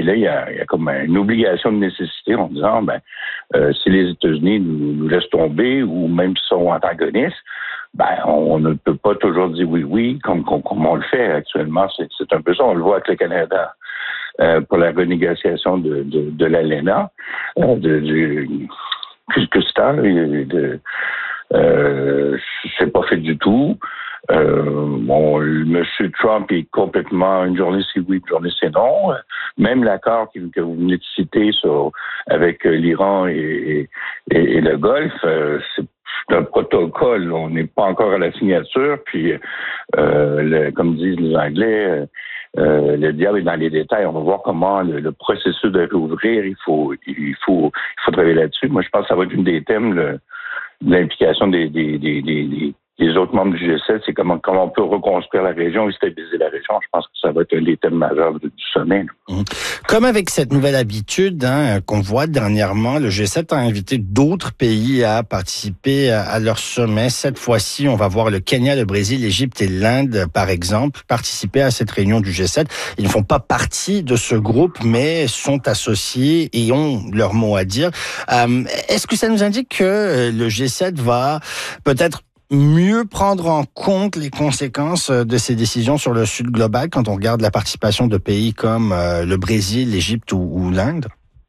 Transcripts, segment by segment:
mais là, il y a comme une obligation de nécessité en disant, si les États-Unis nous laissent tomber ou même sont antagonistes, on ne peut pas toujours dire oui, comme on le fait actuellement. C'est un peu ça, on le voit avec le Canada pour la renégociation de l'ALENA, du Custar, c'est pas fait du tout. M. Trump est complètement une journée c'est oui, une journée c'est non. Même l'accord que vous venez de citer avec l'Iran et le Golfe, c'est un protocole. On n'est pas encore à la signature. Puis, comme disent les Anglais, le diable est dans les détails. On va voir comment le processus de réouvrir. Il faut travailler là-dessus. Moi, je pense que ça va être une des thèmes l'implication des autres membres du G7, c'est comment on peut reconstruire la région et stabiliser la région. Je pense que ça va être un des thèmes majeurs du sommet. Comme avec cette nouvelle habitude qu'on voit dernièrement, le G7 a invité d'autres pays à participer à leur sommet. Cette fois-ci, on va voir le Kenya, le Brésil, l'Égypte et l'Inde, par exemple, participer à cette réunion du G7. Ils ne font pas partie de ce groupe, mais sont associés et ont leur mot à dire. Est-ce que ça nous indique que le G7 va peut-être mieux prendre en compte les conséquences de ces décisions sur le Sud global quand on regarde la participation de pays comme le Brésil, l'Égypte ou l'Inde?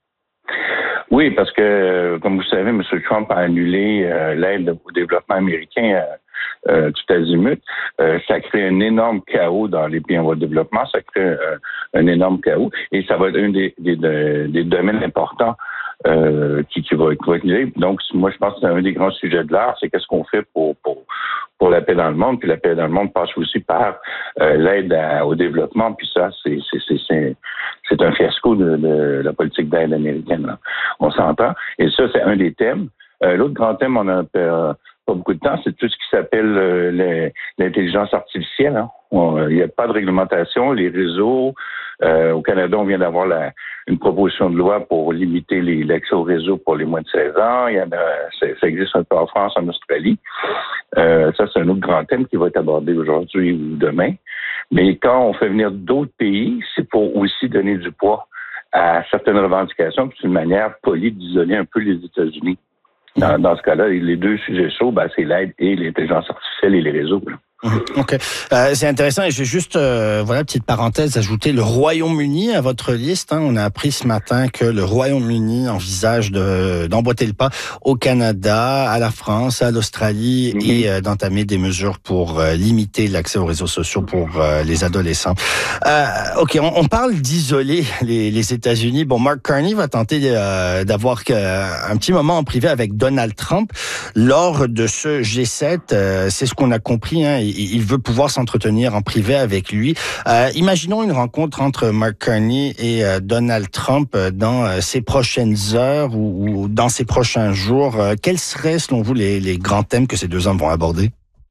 Oui, parce que, comme vous savez, M. Trump a annulé l'aide au développement américain tout azimut. Ça crée un énorme chaos dans les pays en voie de développement. Ça crée un énorme chaos. Et ça va être un des domaines importants qui va être lié. Donc, moi, je pense que c'est un des grands sujets de l'art, c'est qu'est-ce qu'on fait pour la paix dans le monde. Puis la paix dans le monde passe aussi par l'aide au développement. Puis ça, c'est un fiasco de la politique d'aide américaine. Là. On s'entend. Et ça, c'est un des thèmes. L'autre grand thème, on a pas beaucoup de temps, c'est tout ce qui s'appelle l'intelligence artificielle. Hein. Il n'y a pas de réglementation. Les réseaux, au Canada, on vient d'avoir une proposition de loi pour limiter l'accès au réseau pour les moins de 16 ans. Ça existe un peu en France, en Australie. Ça, c'est un autre grand thème qui va être abordé aujourd'hui ou demain. Mais quand on fait venir d'autres pays, c'est pour aussi donner du poids à certaines revendications. C'est une manière polie d'isoler un peu les États-Unis. Dans ce cas-là, les deux sujets chauds, c'est l'aide et l'intelligence artificielle et les réseaux. Là. OK. C'est intéressant et je vais juste, petite parenthèse, ajouter le Royaume-Uni à votre liste. On a appris ce matin que le Royaume-Uni envisage d'emboîter le pas au Canada, à la France, à l'Australie et d'entamer des mesures pour limiter l'accès aux réseaux sociaux pour les adolescents. OK, on parle d'isoler les États-Unis. Bon, Mark Carney va tenter d'avoir un petit moment en privé avec Donald Trump lors de ce G7. C'est ce qu'on a compris, il veut pouvoir s'entretenir en privé avec lui. Imaginons une rencontre entre Mark Carney et Donald Trump dans ces prochaines heures ou dans ces prochains jours. Quels seraient, selon vous, les grands thèmes que ces deux hommes vont aborder?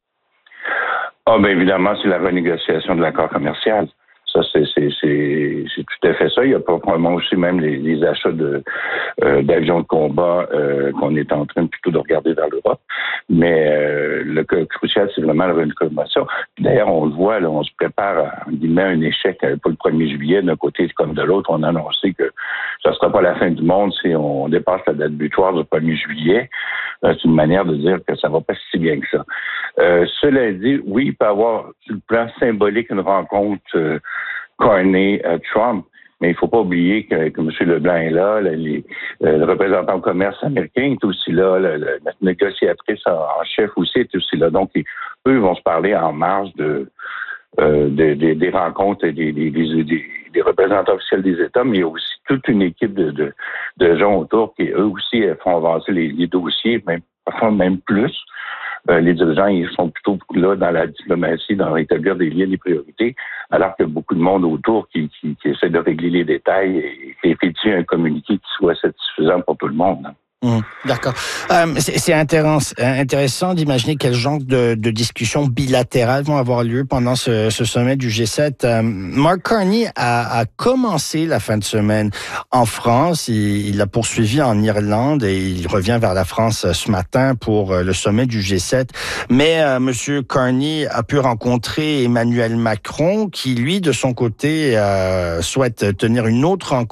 Évidemment, c'est la renégociation de l'accord commercial. Ça, c'est tout à fait ça. Il y a probablement aussi même les achats d'avions de combat qu'on est en train plutôt de regarder dans l'Europe. Mais le cas crucial, c'est vraiment la renégociation. D'ailleurs, on le voit, là, on se prépare en guillemets un échec pour le 1er juillet. D'un côté comme de l'autre, on a annoncé que ça ne sera pas la fin du monde si on dépasse la date butoir du 1er juillet. C'est une manière de dire que ça va pas si bien que ça. Cela dit, oui, il peut y avoir, sur le plan symbolique, une rencontre Carney-Trump, mais il ne faut pas oublier que M. Leblanc est là, le représentant au commerce américain est aussi là, la négociatrice en chef aussi est aussi là. Donc, eux vont se parler en marge des rencontres et des représentants officiels des États, mais il y a aussi toute une équipe de gens autour qui, eux aussi, font avancer les dossiers, parfois même plus. Les dirigeants, ils sont plutôt là dans la diplomatie, dans rétablir des liens, des priorités, alors qu'il y a beaucoup de monde autour qui essaie de régler les détails et effectuer un communiqué qui soit satisfaisant pour tout le monde. D'accord. C'est intéressant d'imaginer quel genre de discussions bilatérales vont avoir lieu pendant ce sommet du G7. Mark Carney a commencé la fin de semaine en France. Il l'a poursuivi en Irlande et il revient vers la France ce matin pour le sommet du G7. Mais Monsieur Carney a pu rencontrer Emmanuel Macron qui, lui, de son côté, souhaite tenir une autre rencontre